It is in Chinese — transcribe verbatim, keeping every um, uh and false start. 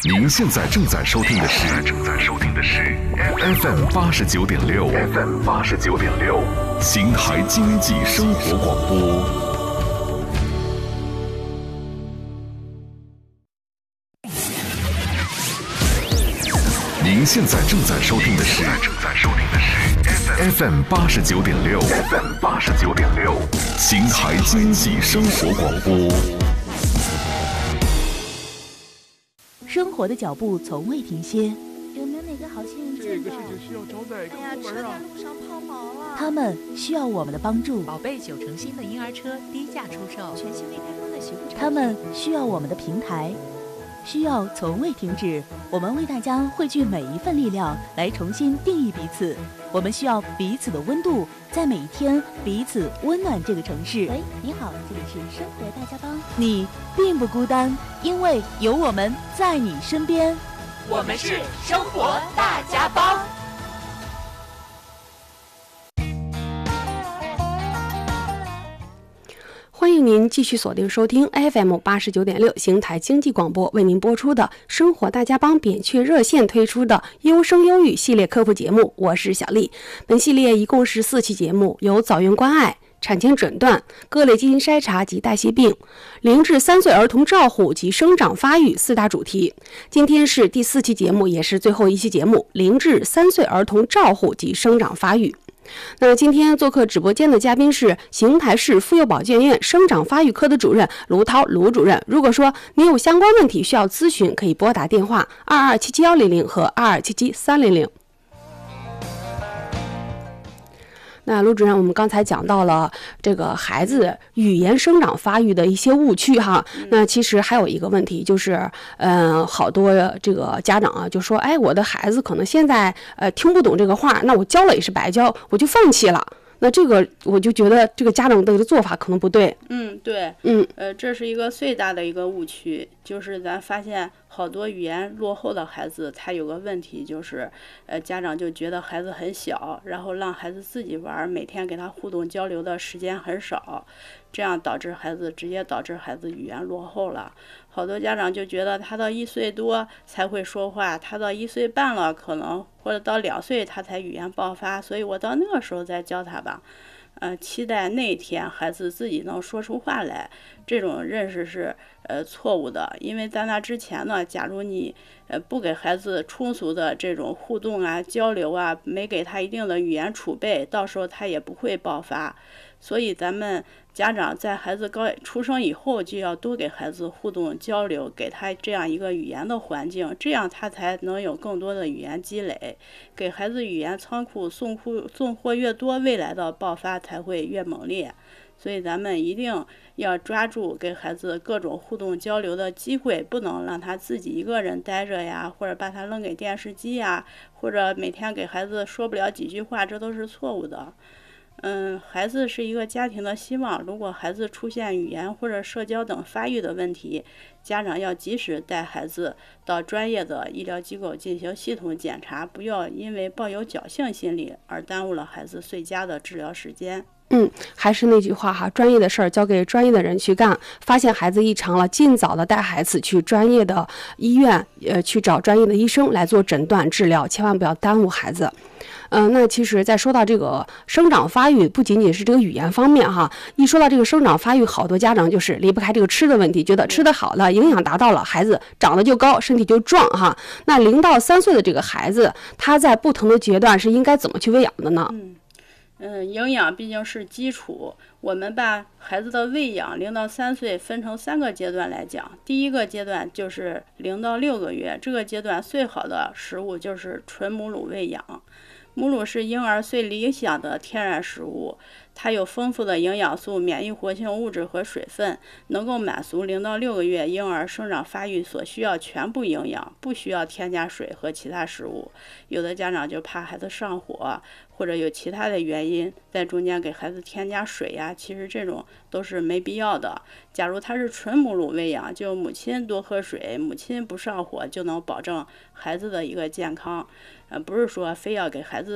您现在正在收听的是正在收听的是 F M 八十九点六 F M 八十九点六邢台经济生活广播。您现在正在收听的是正在收听的是 F M 八十九点六 F M 八十九点六邢台经济生活广播。 生活的脚步从未停歇， 有没有哪个好心人这个事情需要找哪个部门啊？ 路上抛锚了。 他们需要我们的帮助。 宝贝九成新的婴儿车低价出售， 全新未开封的洗护产品。 他们需要我们的平台，需要从未停止。我们为大家汇聚每一份力量，来重新定义彼此。我们需要彼此的温度，在每一天彼此温暖这个城市。 喂，你好，这里是生活大家帮。 你并不孤单，因为有我们在你身边。 我们是生活大家帮。 欢迎您继续锁定收听 F M 八十九点六邢台经济广播为您播出的生活大家帮扁鹊热线推出的优生优育系列科普节目，我是小丽。本系列一共是四期节目，有早孕关爱、产前诊断、各类基因筛查及代谢病、零至三岁儿童照护及生长发育四大主题。今天是第四期节目，也是最后一期节目，零至三岁儿童照护及生长发育。那今天做客直播间的嘉宾是邢台市妇幼保健院生长发育科的主任卢涛卢主任。如果说您有相关问题需要咨询，可以拨打电话二二七七一零零和二二七七三零零。那卢主任，我们刚才讲到了这个孩子语言生长发育的一些误区哈。那其实还有一个问题就是，嗯、呃，好多这个家长啊就说，哎，我的孩子可能现在呃听不懂这个话，那我教了也是白教，我就放弃了。那这个我就觉得这个家长的这个做法可能不对。 嗯，对， 嗯， 呃，这是一个最大的一个误区，就是咱发现好多语言落后的孩子，他有个问题就是，呃，家长就觉得孩子很小，然后让孩子自己玩，每天给他互动交流的时间很少，这样导致孩子直接导致孩子语言落后了。好多家长就觉得他到一岁多才会说话，他到一岁半了可能或者到两岁他才语言爆发，所以我到那个时候再教他吧。呃，期待那天孩子自己能说出话来，这种认识是呃错误的。因为在那之前呢，假如你呃不给孩子充足的这种互动啊、交流啊，没给他一定的语言储备，到时候他也不会爆发。所以咱们家长在孩子刚出生以后就要多给孩子互动交流，给他这样一个语言的环境，这样他才能有更多的语言积累。给孩子语言仓库送货送货越多，未来的爆发才会越猛烈。所以咱们一定要抓住给孩子各种互动交流的机会，不能让他自己一个人待着呀，或者把他扔给电视机呀，或者每天给孩子说不了几句话，这都是错误的。嗯，孩子是一个家庭的希望，如果孩子出现语言或者社交等发育的问题，家长要及时带孩子到专业的医疗机构进行系统检查，不要因为抱有侥幸心理而耽误了孩子最佳的治疗时间。 嗯，还是那句话哈，专业的事儿交给专业的人去干。发现孩子异常了，尽早的带孩子去专业的医院，呃，去找专业的医生来做诊断治疗，千万不要耽误孩子。嗯、呃，那其实再说到这个生长发育，不仅仅是这个语言方面哈，一说到这个生长发育，好多家长就是离不开这个吃的问题，觉得吃得好了，营养达到了，孩子长得就高，身体就壮哈。那零到三岁的这个孩子，他在不同的阶段是应该怎么去喂养的呢？ 嗯。嗯，营养毕竟是基础。我们把孩子的喂养零到三岁分成三个阶段来讲。第一个阶段就是零到六个月，这个阶段最好的食物就是纯母乳喂养。母乳是婴儿最理想的天然食物，它有丰富的营养素、免疫活性物质和水分，能够满足零到六个月婴儿生长发育所需要全部营养，不需要添加水和其他食物。有的家长就怕孩子上火，或者有其他的原因，在中间给孩子添加水呀，其实这种都是没必要的。假如他是纯母乳喂养，就母亲多喝水，母亲不上火，就能保证孩子的一个健康。呃，不是说非要给孩子